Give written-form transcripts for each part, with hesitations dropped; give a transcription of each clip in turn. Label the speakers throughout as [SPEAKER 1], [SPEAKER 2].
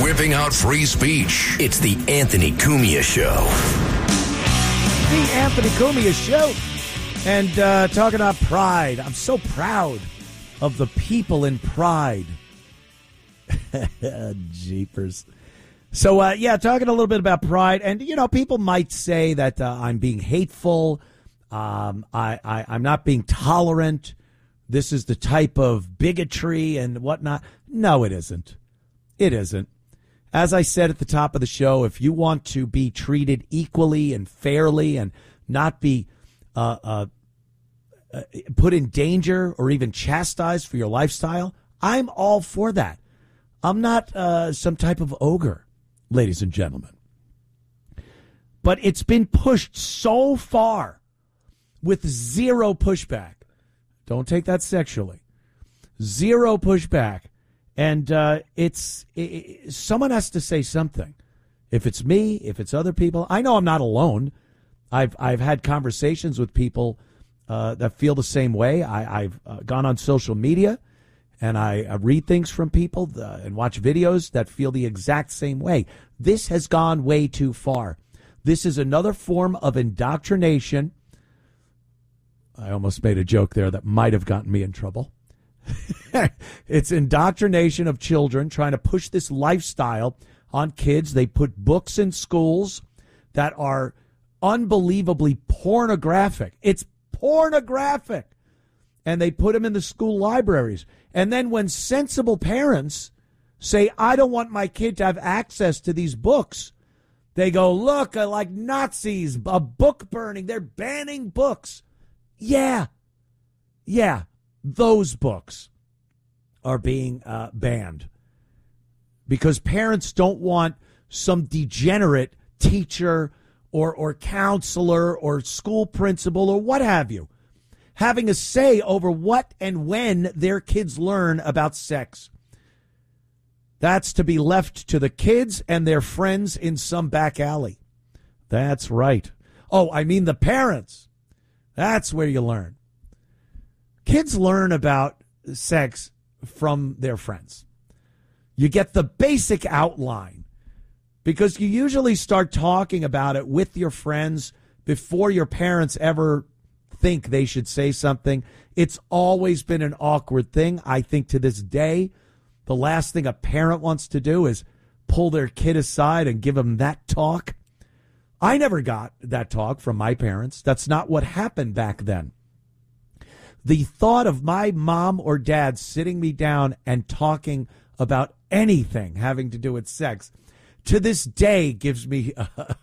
[SPEAKER 1] whipping out free speech. It's the Anthony Cumia Show.
[SPEAKER 2] The Anthony Cumia Show. And talking about pride. I'm so proud of the people in Pride. Jeepers. So, talking a little bit about pride. And, people might say that I'm being hateful. I'm not being tolerant. This is the type of bigotry and whatnot. No, it isn't. It isn't. As I said at the top of the show, if you want to be treated equally and fairly and not be put in danger or even chastised for your lifestyle, I'm all for that. I'm not some type of ogre, ladies and gentlemen. But it's been pushed so far with zero pushback. Don't take that sexually. Zero pushback. And someone has to say something. If it's me, if it's other people. I know I'm not alone. I've had conversations with people that feel the same way. I've gone on social media and I read things from people and watch videos that feel the exact same way. This has gone way too far. This is another form of indoctrination. I almost made a joke there that might have gotten me in trouble. It's indoctrination of children, trying to push this lifestyle on kids. They put books in schools that are unbelievably pornographic. It's pornographic. And they put them in the school libraries. And then when sensible parents say, I don't want my kid to have access to these books, they go, look, like Nazis, a book burning. They're banning books. Yeah, those books are being banned because parents don't want some degenerate teacher or counselor or school principal or what have you having a say over what and when their kids learn about sex. That's to be left to the kids and their friends in some back alley. That's right. Oh, I mean the parents. That's where you learn. Kids learn about sex from their friends. You get the basic outline because you usually start talking about it with your friends before your parents ever think they should say something. It's always been an awkward thing. I think to this day, the last thing a parent wants to do is pull their kid aside and give them that talk. I never got that talk from my parents. That's not what happened back then. The thought of my mom or dad sitting me down and talking about anything having to do with sex to this day gives me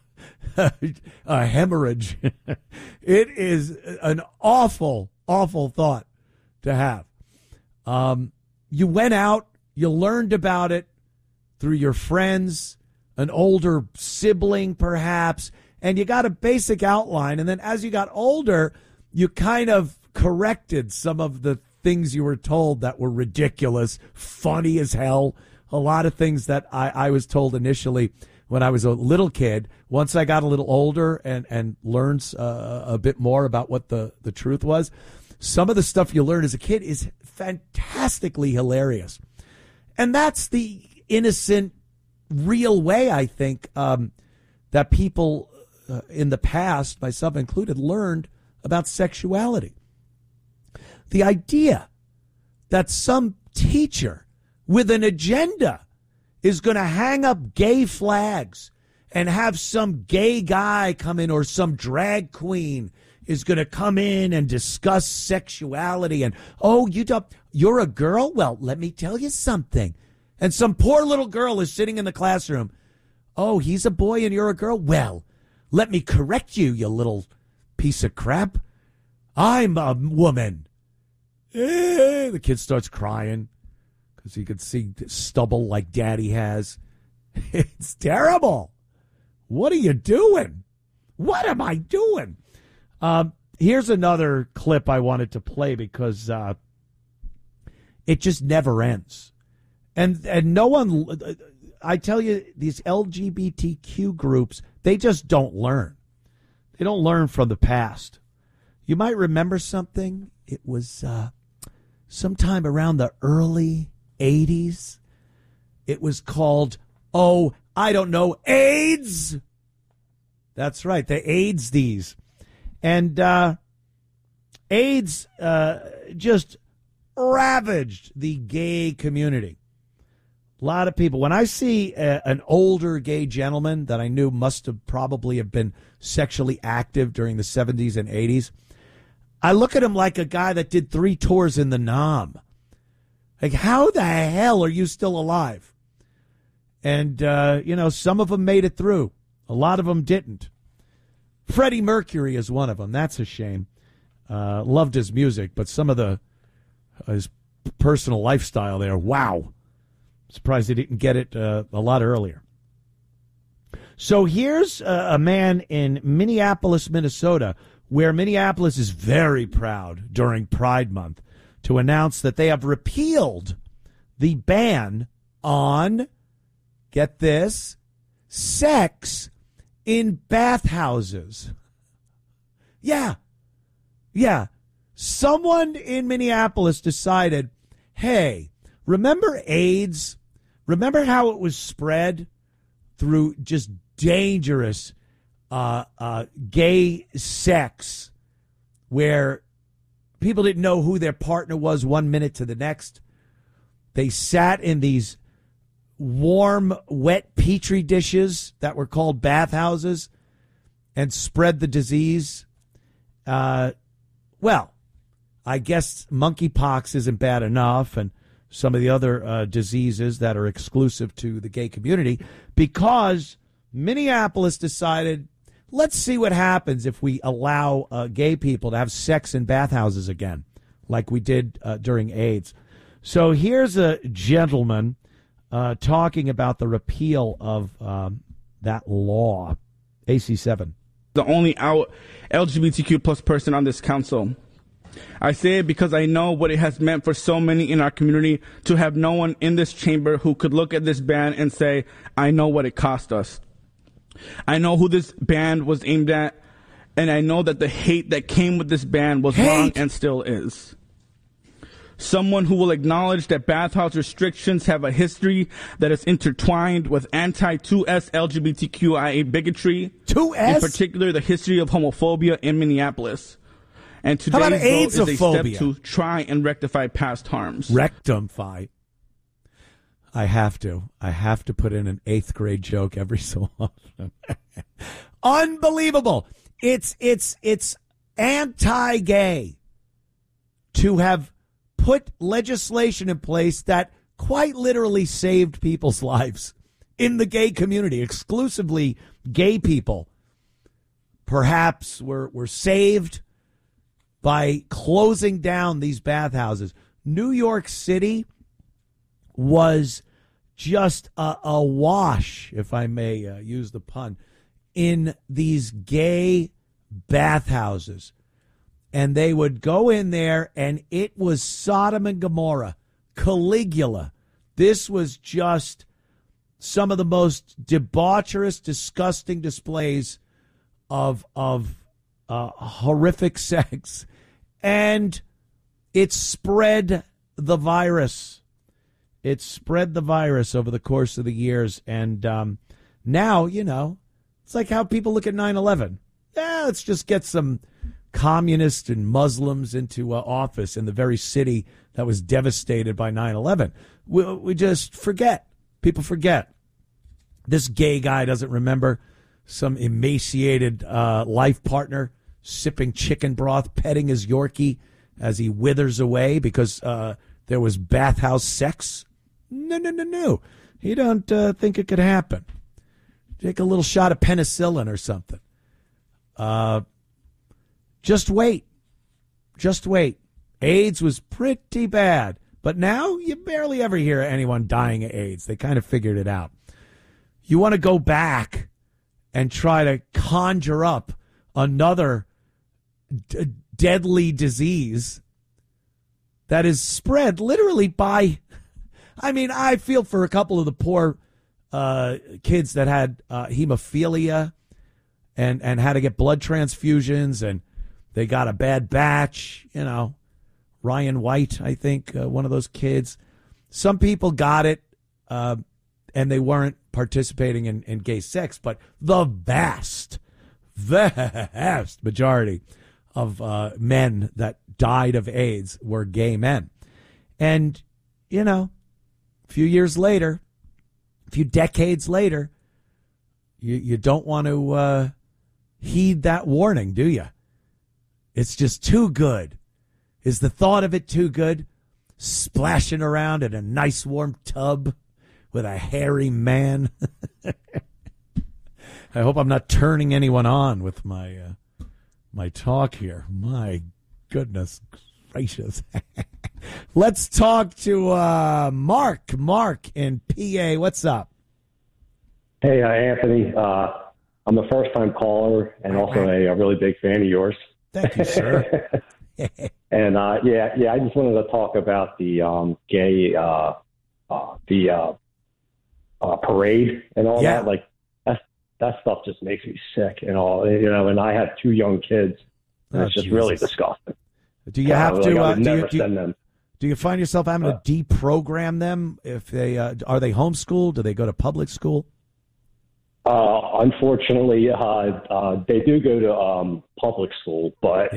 [SPEAKER 2] a hemorrhage. It is an awful, awful thought to have. You went out, you learned about it through your friends, an older sibling perhaps, and you got a basic outline. And then as you got older, you kind of corrected some of the things you were told that were ridiculous, funny as hell. A lot of things that I was told initially when I was a little kid. Once I got a little older and learned a bit more about what the truth was, some of the stuff you learn as a kid is fantastically hilarious. And that's the innocent, real way, I think, that people in the past, myself included, learned about sexuality. The idea that some teacher with an agenda is going to hang up gay flags and have some gay guy come in or some drag queen is going to come in and discuss sexuality and, oh, you're a girl? Well, let me tell you something. And some poor little girl is sitting in the classroom. Oh, he's a boy and you're a girl? Well, let me correct you, you little piece of crap. I'm a woman. The kid starts crying because he could see stubble like daddy has. It's terrible. What are you doing? What am I doing? Here's another clip I wanted to play because it just never ends. And no one, I tell you, these LGBTQ groups, they just don't learn. They don't learn from the past. You might remember something. It was sometime around the early 80s. It was called Oh, I don't know, AIDS. That's right. They AIDS these. And AIDS just ravaged the gay community. A lot of people. When I see an older gay gentleman that I knew must have probably have been sexually active during the 70s and 80s, I look at him like a guy that did 3 tours in the Nam. Like, how the hell are you still alive? And, some of them made it through. A lot of them didn't. Freddie Mercury is one of them. That's a shame. Loved his music, but some of his personal lifestyle there, wow. Surprised he didn't get it a lot earlier. So here's a man in Minneapolis, Minnesota, where Minneapolis is very proud during Pride Month to announce that they have repealed the ban on, get this, sex in bathhouses. Yeah. Someone in Minneapolis decided, hey, remember AIDS? Remember how it was spread through just dangerous gay sex where people didn't know who their partner was 1 minute to the next? They sat in these warm, wet Petri dishes that were called bathhouses and spread the disease. Well, I guess monkeypox isn't bad enough, and some of the other diseases that are exclusive to the gay community, because Minneapolis decided, let's see what happens if we allow gay people to have sex in bathhouses again, like we did during AIDS. So here's a gentleman talking about the repeal of that law, AC7.
[SPEAKER 3] The only out LGBTQ plus person on this council. I say it because I know what it has meant for so many in our community to have no one in this chamber who could look at this ban and say, I know what it cost us. I know who this ban was aimed at, and I know that the hate that came with this ban was wrong and still is. Someone who will acknowledge that bathhouse restrictions have a history that is intertwined with anti-2S LGBTQIA bigotry.
[SPEAKER 2] 2S?
[SPEAKER 3] In particular, the history of homophobia in Minneapolis. And today's vote is a step to try and rectify past harms.
[SPEAKER 2] Rectify. I have to put in an 8th grade joke every so often. Unbelievable. It's anti-gay to have put legislation in place that quite literally saved people's lives in the gay community, exclusively gay people. Perhaps were saved by closing down these bathhouses. New York City was just a wash, if I may use the pun, in these gay bathhouses. And they would go in there, and it was Sodom and Gomorrah, Caligula. This was just some of the most debaucherous, disgusting displays of horrific sex. And it spread the virus. It spread the virus over the course of the years. And now, it's like how people look at 9/11. Let's just get some communists and Muslims into office in the very city that was devastated by 9/11. We just forget. People forget. This gay guy doesn't remember some emaciated life partner sipping chicken broth, petting his Yorkie as he withers away because there was bathhouse sex. No. You don't think it could happen. Take a little shot of penicillin or something. Just wait. AIDS was pretty bad. But now you barely ever hear anyone dying of AIDS. They kind of figured it out. You want to go back and try to conjure up another deadly disease that is spread literally by, I feel for a couple of the poor kids that had hemophilia and had to get blood transfusions, and they got a bad batch, Ryan White, I think, one of those kids. Some people got it, and they weren't participating in gay sex, but the vast majority of men that died of AIDS were gay men. And, you know, a few years later, a few decades later, you don't want to heed that warning, do you? It's just too good. Is the thought of it too good? Splashing around in a nice warm tub with a hairy man. I hope I'm not turning anyone on with my my talk here. My goodness gracious. Let's talk to Mark. Mark in PA. What's up?
[SPEAKER 4] Hey, Anthony. I'm a first-time caller and also a really big fan of yours.
[SPEAKER 2] Thank you, sir.
[SPEAKER 4] And I just wanted to talk about the gay parade and all that. Like that stuff just makes me sick and all. You know, and I have 2 young kids. And it's just really disgusting.
[SPEAKER 2] Do you have to?
[SPEAKER 4] I would never send them.
[SPEAKER 2] Do you find yourself having to deprogram them if they are they homeschooled? Do they go to public school?
[SPEAKER 4] Unfortunately, they do go to public school, but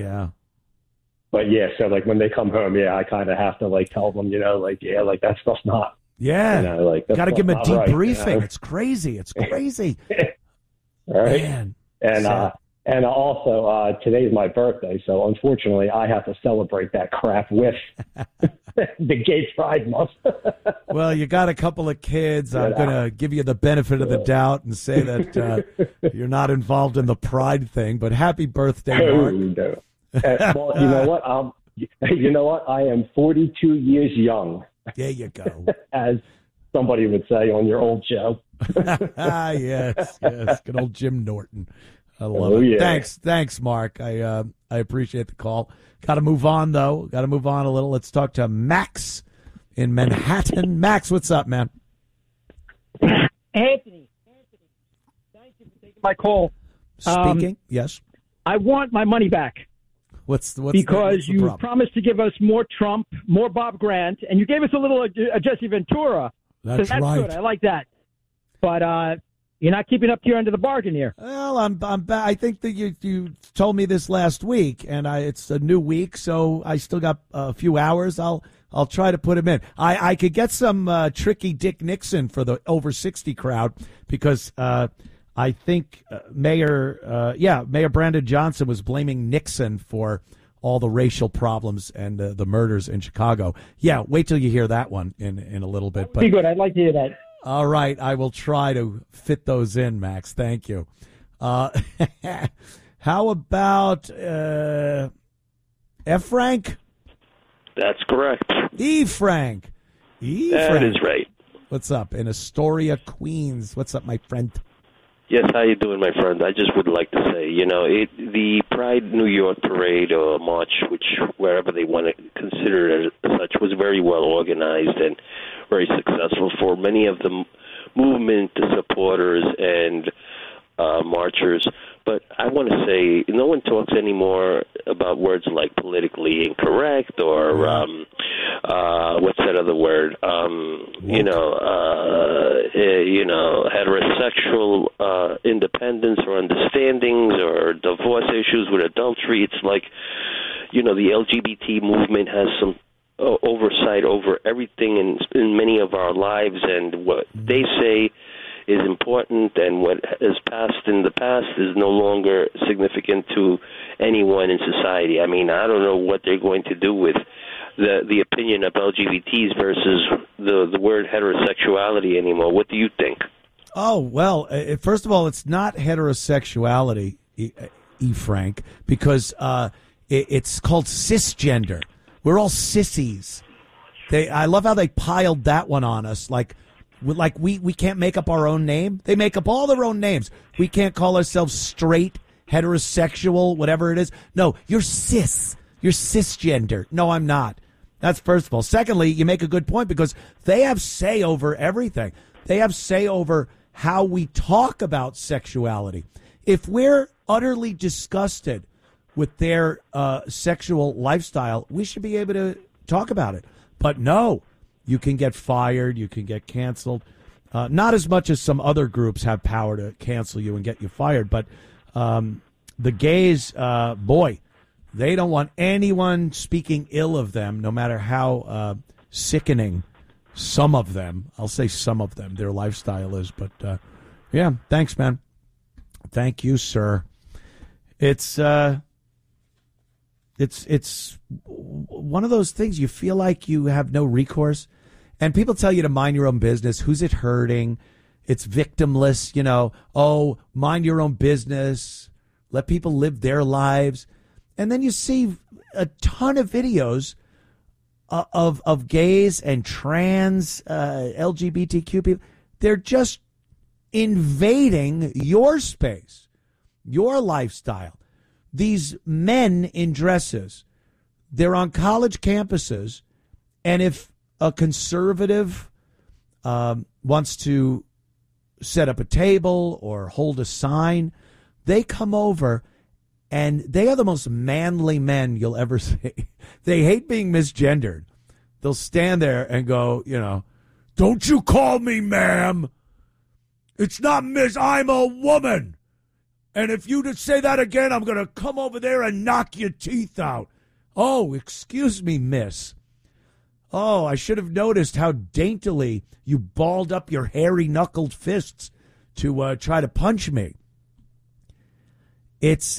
[SPEAKER 4] so like when they come home, I kind of have to like tell them, like that stuff's not.
[SPEAKER 2] Yeah,
[SPEAKER 4] like
[SPEAKER 2] got to give them a debriefing.
[SPEAKER 4] Right,
[SPEAKER 2] It's crazy. It's crazy.
[SPEAKER 4] Right.
[SPEAKER 2] Man.
[SPEAKER 4] And also today's my birthday, so unfortunately I have to celebrate that crap with the Gay Pride Month.
[SPEAKER 2] Well, you got a couple of kids. I'm going to give you the benefit of the doubt and say that you're not involved in the pride thing. But happy birthday, Mark.
[SPEAKER 4] No. Well, you know what? I am 42 years young.
[SPEAKER 2] There you go.
[SPEAKER 4] As somebody would say on your old show.
[SPEAKER 2] Yes. Good old Jim Norton. I love it.
[SPEAKER 4] Yeah.
[SPEAKER 2] Thanks, Mark. I appreciate the call. Got to move on, though. Got to move on a little. Let's talk to Max in Manhattan. Max, what's up, man?
[SPEAKER 5] Anthony, thank you for taking my call.
[SPEAKER 2] Speaking, yes.
[SPEAKER 5] I want my money back.
[SPEAKER 2] What's
[SPEAKER 5] because
[SPEAKER 2] the
[SPEAKER 5] you
[SPEAKER 2] problem?
[SPEAKER 5] promised to give us more Trump, more Bob Grant, and you gave us a little Jesse Ventura.
[SPEAKER 2] That's
[SPEAKER 5] right.
[SPEAKER 2] Good.
[SPEAKER 5] I like that. But you're not keeping up to your end of the bargain here.
[SPEAKER 2] Well, I think that you told me this last week, and it's a new week, so I still got a few hours. I'll try to put him in. I could get some tricky Dick Nixon for the over 60 crowd because I think Mayor Brandon Johnson was blaming Nixon for all the racial problems and the murders in Chicago. Yeah, wait till you hear that one in a little bit.
[SPEAKER 5] Be good. I'd like to hear that.
[SPEAKER 2] All right, I will try to fit those in, Max. Thank you. How about F. Frank?
[SPEAKER 6] That's correct.
[SPEAKER 2] E. Frank.
[SPEAKER 6] That is right.
[SPEAKER 2] What's up? In Astoria, Queens. What's up, my friend?
[SPEAKER 6] Yes, how you doing, my friend? I just would like to say, the Pride New York parade or march, wherever they want to consider it as such, was very well organized and very successful for many of the movement supporters and marchers. But I want to say no one talks anymore about words like politically incorrect or what's that other word? Heterosexual independence or understandings or divorce issues with adultery. It's like, the LGBT movement has some oversight over everything in many of our lives, and what they say is important, and what has passed in the past is no longer significant to anyone in society. I mean, I don't know what they're going to do with the opinion of LGBTs versus the word heterosexuality anymore. What do you think?
[SPEAKER 2] Oh, well, first of all, it's not heterosexuality, E. Frank, because it's called cisgender. We're all sissies. I love how they piled that one on us, like we can't make up our own name. They make up all their own names. We can't call ourselves straight, heterosexual, whatever it is. No, you're cis. You're cisgender. No, I'm not. That's first of all. Secondly, you make a good point because they have say over everything. They have say over how we talk about sexuality. If we're utterly disgusted with their sexual lifestyle, we should be able to talk about it. But no. You can get fired. You can get canceled. Not as much as some other groups have power to cancel you and get you fired, but the gays, boy, they don't want anyone speaking ill of them, no matter how sickening some of them, I'll say some of them, their lifestyle is. But, yeah, thanks, man. Thank you, sir. It's one of those things you feel like you have no recourse. And people tell you to mind your own business. Who's it hurting? It's victimless, you know. Oh, mind your own business. Let people live their lives. And then you see a ton of videos of gays and trans LGBTQ people. They're just invading your space, your lifestyle. These men in dresses, they're on college campuses, and if a conservative wants to set up a table or hold a sign, they come over, and they are the most manly men you'll ever see. They hate being misgendered. They'll stand there and go, you know, don't you call me ma'am. It's not miss, I'm a woman. And if you just say that again, I'm going to come over there and knock your teeth out. Oh, excuse me, miss. Oh, I should have noticed how daintily you balled up your hairy-knuckled fists to try to punch me. It's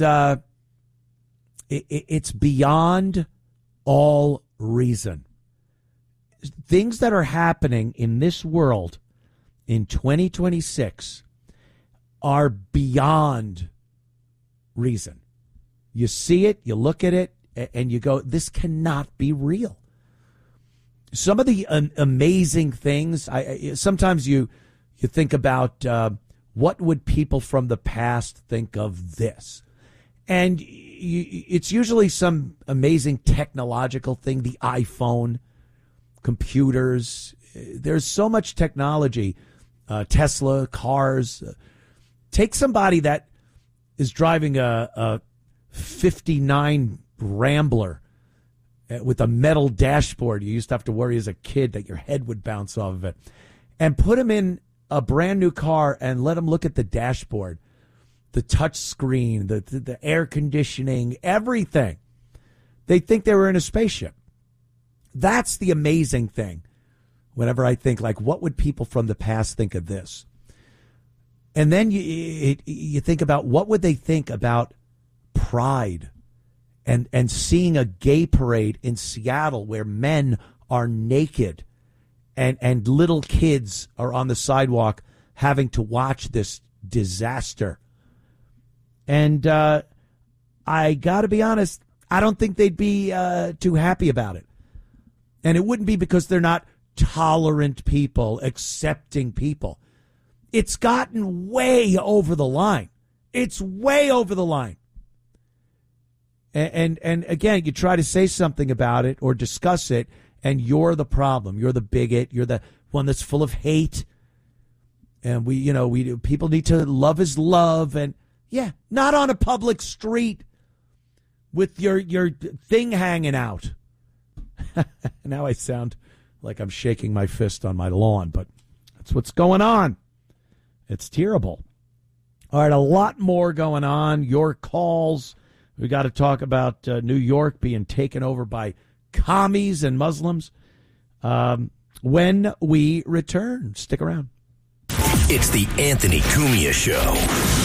[SPEAKER 2] beyond all reason. Things that are happening in this world in 2026 are beyond reason. You see it, you look at it, and you go, this cannot be real. Some of the amazing things, sometimes you think about what would people from the past think of this? And it's usually some amazing technological thing, the iPhone, computers. There's so much technology, Tesla, cars. Take somebody that is driving a 59 Rambler with a metal dashboard. You used to have to worry as a kid that your head would bounce off of it. And put him in a brand new car and let him look at the dashboard, the touch screen, the air conditioning, everything. They think they were in a spaceship. That's the amazing thing. Whenever I think, like, what would people from the past think of this? And then you think about what would they think about Pride and seeing a gay parade in Seattle where men are naked and little kids are on the sidewalk having to watch this disaster. And I got to be honest, I don't think they'd be too happy about it. And it wouldn't be because they're not tolerant people, accepting people. It's gotten way over the line. It's way over the line. And again, you try to say something about it or discuss it, and you're the problem. You're the bigot. You're the one that's full of hate. And people need to love is love. And yeah, not on a public street with your thing hanging out. Now I sound like I'm shaking my fist on my lawn, but that's what's going on. It's terrible. All right, a lot more going on. Your calls. We got to talk about New York being taken over by commies and Muslims. When we return, stick around.
[SPEAKER 1] It's the Anthony Cumia Show.